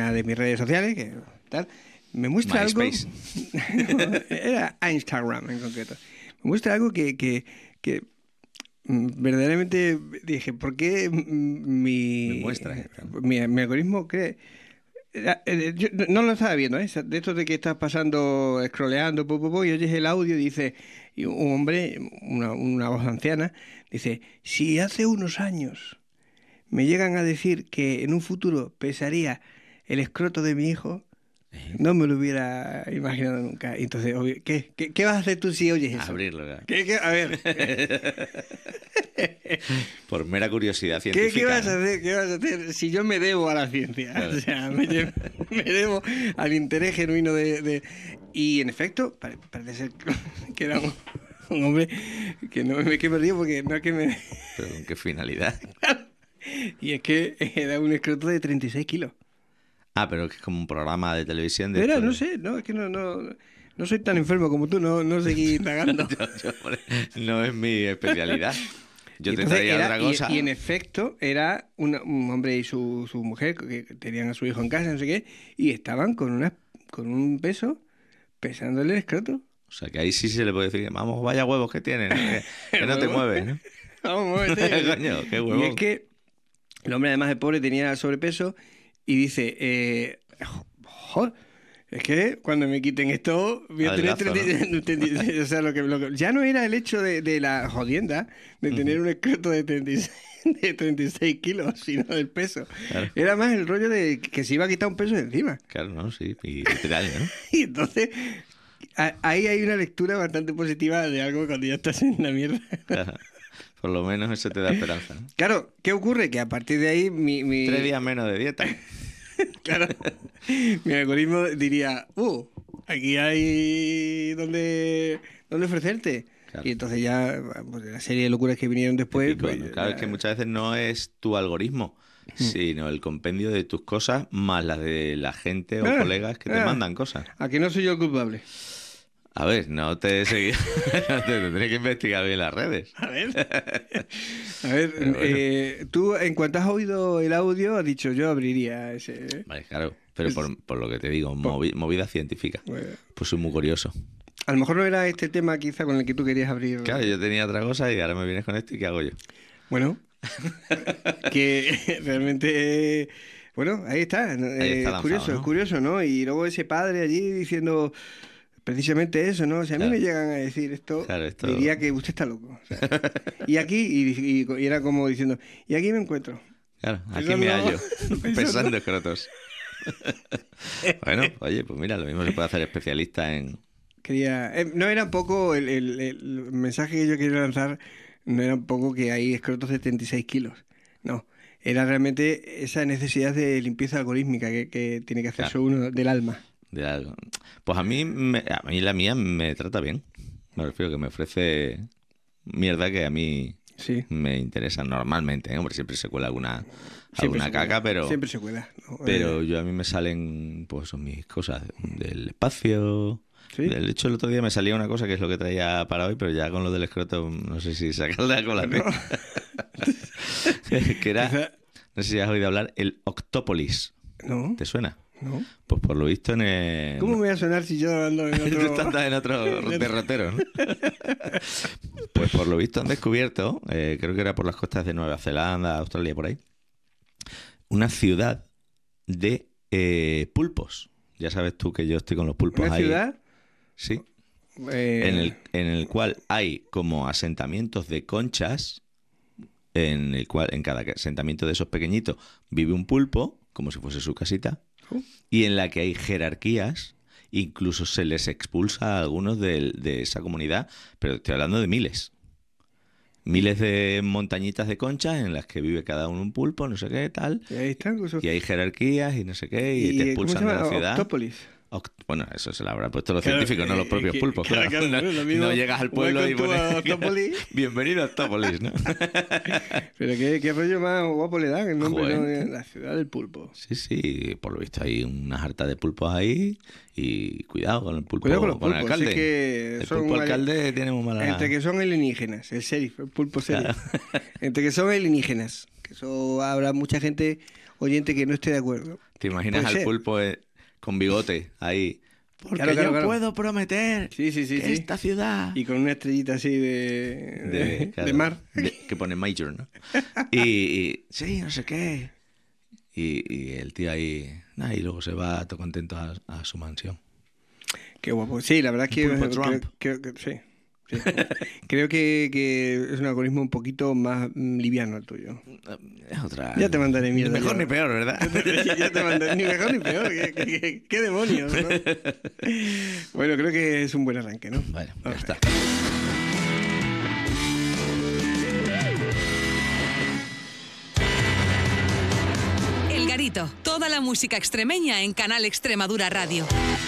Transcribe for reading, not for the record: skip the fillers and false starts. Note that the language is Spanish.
una de mis redes sociales, que tal, me muestra algo... Era Instagram en concreto. Me muestra algo que verdaderamente dije, ¿por qué mi algoritmo cree? Yo no lo estaba viendo, ¿eh? De esto de que estás pasando, scrolleando, y oyes el audio y dice, y un hombre, una voz anciana, dice, si hace unos años me llegan a decir que en un futuro pesaría el escroto de mi hijo, no me lo hubiera imaginado nunca. Entonces, ¿qué vas a hacer tú si oyes eso? Abrirlo, claro. A ver. Por mera curiosidad científica. ¿Qué vas a hacer? ¿Qué vas a hacer si yo me debo a la ciencia? Claro. O sea, me debo al interés genuino de... Y en efecto, parece ser que era un hombre que no me río porque no es que me... ¿Pero con qué finalidad? Y es que era un escroto de 36 kilos. Ah, pero que es como un programa de televisión de... Era, no sé, no, es que no soy tan enfermo como tú, no seguí indagando. No es mi especialidad. Yo te traía otra cosa. Y en efecto, era un hombre y su mujer que tenían a su hijo en casa, no sé qué, y estaban con un peso pesándole el escroto. O sea, que ahí sí se le puede decir, vamos, vaya huevos que tienes, ¿no? que no te mueves, ¿no? Vamos, muévete. Coño, qué huevón. Y es que el hombre, además de pobre, tenía sobrepeso y dice, joder, es que cuando me quiten esto voy a tener 30, o sea, ya no era el hecho de la jodienda de tener un escroto de 36 kilos, sino del peso. Claro. Era más el rollo de que se iba a quitar un peso de encima. Claro, no, sí, y literal, ¿no? Y entonces, ahí hay una lectura bastante positiva de algo cuando ya estás en la mierda. Por lo menos eso te da esperanza, ¿no? Claro, ¿qué ocurre? Que a partir de ahí 3 días menos de dieta. Claro, mi algoritmo diría, aquí hay donde ofrecerte. Claro. Y entonces ya, pues, la serie de locuras que vinieron después... Pues, ¿no? Claro, es que muchas veces no es tu algoritmo, sino el compendio de tus cosas más las de la gente o colegas que te mandan cosas. ¿A que no soy yo el culpable? A ver, no te seguí. Te tendré que investigar bien las redes. A ver, bueno. Tú, en cuanto has oído el audio, has dicho, yo abriría ese... Vale, claro, pero por lo que te digo, movida científica. Bueno. Pues soy muy curioso. A lo mejor no era este tema quizá con el que tú querías abrir. Claro, yo tenía otra cosa y ahora me vienes con esto y ¿qué hago yo? Bueno, que realmente... Bueno, ahí está. Es curioso, ¿no? Y luego ese padre allí diciendo... Precisamente eso, ¿no? O sea, a mí me llegan a decir esto, diría que usted está loco. O sea, y aquí, y era como diciendo, y aquí me encuentro. Claro, aquí me hallo, pesando escrotos. Bueno, oye, pues mira, lo mismo se puede hacer especialista en... no era un poco, el mensaje que yo quería lanzar, no era un poco que hay escrotos de 36 kilos, no. Era realmente esa necesidad de limpieza algorítmica que tiene que hacerse uno del alma. De algo. Pues a mí la mía me trata bien. Me refiero que me ofrece mierda que a mí me interesa normalmente, ¿eh? Hombre, siempre se cuela alguna caca, pero... Siempre se cuela. ¿No? Pero a mí me salen, pues, son mis cosas del espacio... ¿Sí? De hecho, el otro día me salía una cosa que es lo que traía para hoy, pero ya con lo del escroto no sé si sacarla con la que era... No sé si has oído hablar, el Octópolis. ¿No? ¿Te suena? No. Pues por lo visto en el... ¿Cómo me voy a sonar si yo ando en otro... Tú estás en otro derrotero, ¿no? Pues por lo visto han descubierto, creo que era por las costas de Nueva Zelanda, Australia, por ahí, una ciudad de pulpos. Ya sabes tú que yo estoy con los pulpos ahí. ¿Una ciudad? Sí. En el cual hay como asentamientos de conchas, en el cual en cada asentamiento de esos pequeñitos vive un pulpo, como si fuese su casita. Y en la que hay jerarquías, incluso se les expulsa a algunos de esa comunidad, pero estoy hablando de miles de montañitas de conchas en las que vive cada uno un pulpo, no sé qué, tal. Y ahí están, y hay jerarquías y no sé qué, y te expulsan de la ciudad. Octópolis. Bueno, eso se lo habrán puesto los científicos, no los propios pulpos. Claro. No llegas al pueblo y pones... Bienvenido a Octópolis, ¿no? Pero qué rollo más guapo le dan el nombre, ¿no? La ciudad del pulpo. Sí, por lo visto hay unas hartas de pulpos ahí y cuidado con el pulpo. Cuidado con los pulpos, el alcalde. Sí que el pulpo alcalde tiene muy mala... Entre que son alienígenas, el sheriff, el pulpo sheriff. Entre que son alienígenas, que eso habrá mucha gente... oyente que no esté de acuerdo. ¿Te imaginas Puede al ser. pulpo con bigote ahí? Porque Claro. puedo prometer Sí. que esta ciudad... Y con una estrellita así de mar. Que pone Major, ¿no? Y sí, no sé qué. Y el tío ahí... y luego se va todo contento a su mansión. Qué guapo. Sí, la verdad es que... Pulpo Trump. Creo que sí. Creo que es un algoritmo un poquito más liviano el tuyo. Es otra... Ya te mandaré mierda. Ni mejor ni peor, ¿verdad? Ya te mandaré, ni mejor ni peor. ¿Qué demonios, ¿no? Bueno, creo que es un buen arranque, ¿no? Bueno, ya está. El Garito, toda la música extremeña en Canal Extremadura Radio.